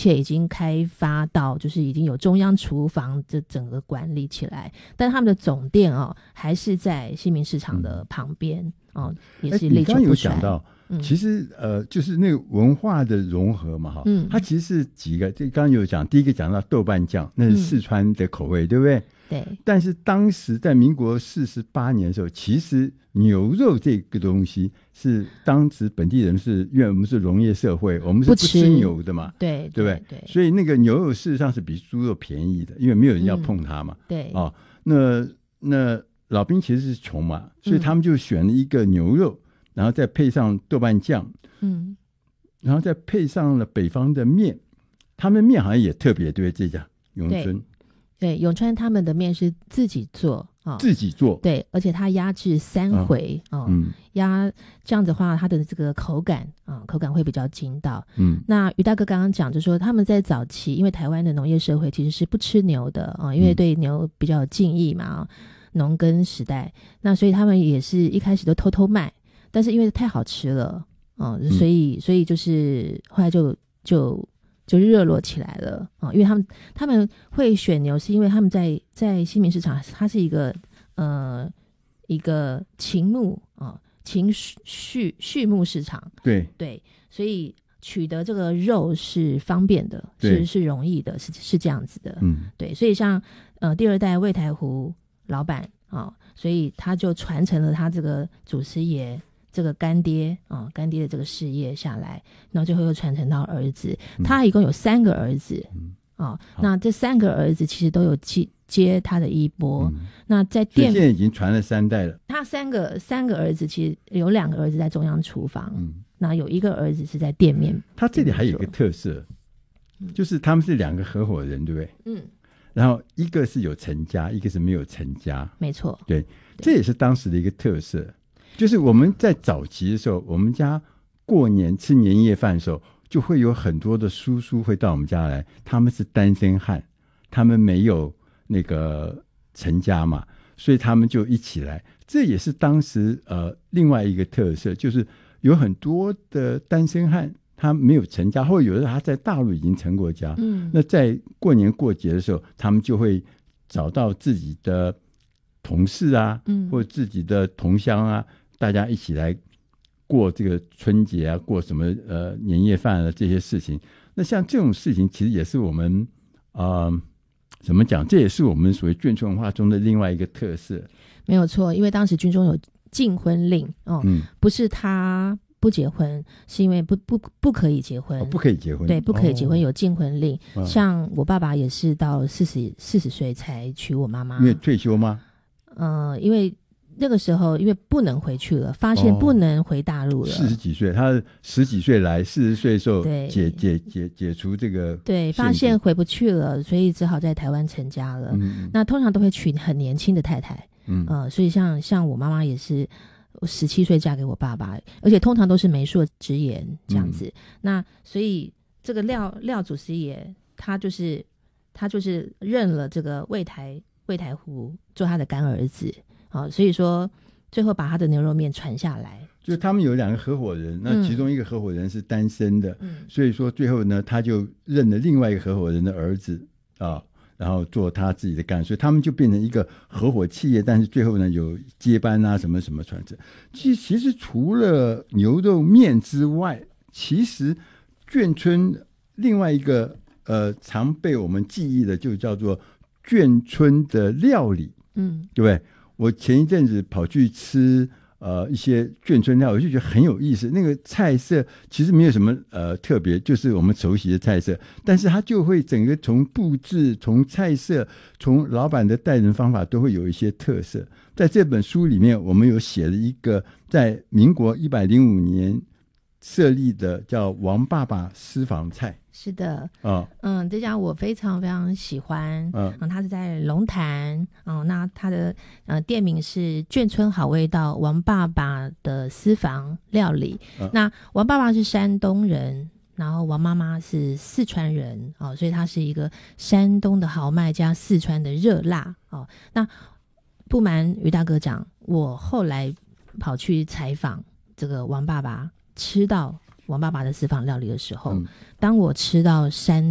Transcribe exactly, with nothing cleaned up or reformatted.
且已经开发到就是已经有中央厨房这整个管理起来，但他们的总店哦还是在西民市场的旁边、嗯、哦，也是历久不衰。 你刚刚有讲到其实呃，就是那个文化的融合嘛，哈，嗯，它其实是几个，这刚刚有讲，第一个讲到豆瓣酱，那是四川的口味，嗯、对不对？ 对。 但是当时在民国四十八年的时候，其实牛肉这个东西是当时本地人是因为我们是农业社会，我们是不吃牛的嘛， 对对不对？ 对。 所以那个牛肉事实上是比猪肉便宜的，因为没有人要碰它嘛。 嗯、对。 哦，那那老兵其实是穷嘛，所以他们就选了一个牛肉。嗯，然后再配上豆瓣酱，嗯，然后再配上了北方的面，他们的面好像也特别，对不对？这家永春， 对，永川他们的面是自己做啊、哦， 自己做， 对，而且它压制三回啊、哦，嗯，压这样子的话，它的这个口感啊、哦，口感会比较筋道。嗯，那于大哥刚刚讲，就说他们在早期，因为台湾的农业社会其实是不吃牛的啊、哦，因为对牛比较有敬意嘛啊、哦，农耕时代，那所以他们也是一开始都偷偷卖。但是因为太好吃了，嗯，所以所以就是后来就就就热络起来了啊、嗯！因为他们他们会选牛，是因为他们在在西民市场，它是一个呃一个禽牧啊、呃、禽畜畜牧市场， 对对，所以取得这个肉是方便的，是是容易的，是是这样子的，嗯，对，所以像呃第二代魏台湖老板啊、呃，所以他就传承了他这个祖师爷。这个干爹啊、哦，干爹的这个事业下来，然后最后又传承到儿子。嗯、他一共有三个儿子，嗯，哦，那这三个儿子其实都有接接他的衣钵。嗯、那在店， 现在已经传了三代了。 他三个三个儿子其实有两个儿子在中央厨房，嗯，那有一个儿子是在店面。 他这里还有一个特色，嗯、就是他们是两个合伙人，对不对？嗯。然后一个是有成家，一个是没有成家， 没错。 对，这也是当时的一个特色。就是我们在早期的时候，我们家过年吃年夜饭的时候，就会有很多的叔叔会到我们家来，他们是单身汉，他们没有那个成家嘛，所以他们就一起来。这也是当时呃另外一个特色，就是有很多的单身汉他没有成家，或者有的他在大陆已经成过家，嗯，那在过年过节的时候，他们就会找到自己的同事啊，嗯，或者自己的同乡啊。大家一起来过这个春节啊，过什么呃年夜饭啊这些事情。那像这种事情，其实也是我们啊、呃、怎么讲？这也是我们所谓眷村文化中的另外一个特色。 没有错，因为当时军中有禁婚令哦，嗯，不是他不结婚，是因为不不不可以结婚、 哦，不可以结婚， 对，不可以结婚，哦、有禁婚令、哦。像我爸爸也是到四十四十岁才娶我妈妈， 因为退休吗？ 嗯、呃，因为。那个时候因为不能回去了，发现不能回大陆了。四、 哦、十几岁，他十几岁来，四十岁的时候解解解解除这个， 对，发现回不去了，所以只好在台湾成家了。嗯、那通常都会娶很年轻的太太，嗯，呃，所以像像我妈妈也是十七岁嫁给我爸爸，而且通常都是媒妁之言这样子。嗯、那所以这个廖廖祖师爷，他就是他就是认了这个魏台魏台湖做他的干儿子。好、哦，所以说最后把他的牛肉面传下来， 就他们有两个合伙人，那其中一个合伙人是单身的，嗯，所以说最后呢，他就认了另外一个合伙人的儿子啊，然后做他自己的干，所以他们就变成一个合伙企业，但是最后呢有接班啊什么什么传承。其其实除了牛肉面之外，其实眷村另外一个呃常被我们记忆的就叫做眷村的料理，嗯，对不对？我前一阵子跑去吃呃一些眷村料，我就觉得很有意思。那个菜色其实没有什么呃特别，就是我们熟悉的菜色，但是它就会整个从布置、从菜色、从老板的待人方法都会有一些特色。在这本书里面，我们有写了一个在民国一百零五年设立的叫王爸爸私房菜。 是的， 哦、 嗯，这家我非常非常喜欢，嗯，嗯它是在龙潭，嗯，那它的呃店名是眷村好味道王爸爸的私房料理。嗯、那王爸爸是山东人，然后王妈妈是四川人，哦，所以它是一个山东的豪迈加四川的热辣，哦，那不瞒于大哥讲，我后来跑去采访这个王爸爸，吃到王爸爸的私房料理的时候，嗯、当我吃到山